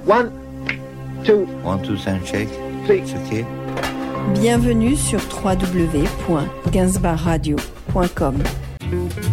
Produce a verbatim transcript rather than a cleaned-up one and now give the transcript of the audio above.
One, two, One, two, sound check. three. C'est OK? Bienvenue sur w w w point gainsbourg radio point com.